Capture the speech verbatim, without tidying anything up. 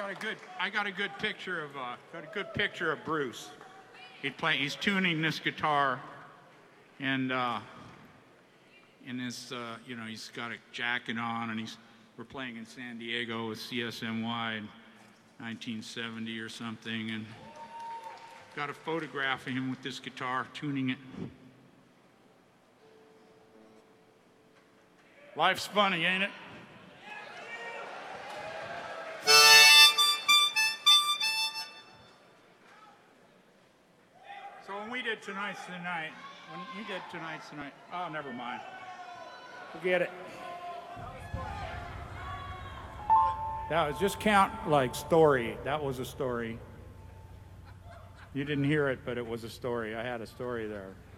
got a good, I got a good picture of, uh, got a good picture of Bruce. He's playing, he's tuning this guitar, and uh, in his, uh, you know, he's got a jacket on, and he's, we're playing in San Diego with C S M Y in nineteen seventy or something, and got a photograph of him with this guitar, tuning it. Life's funny, ain't it? So when we did Tonight's the Night, when you did Tonight's the Night, oh, never mind. Forget it. That was just count like story. That was a story. You didn't hear it, but it was a story. I had a story there.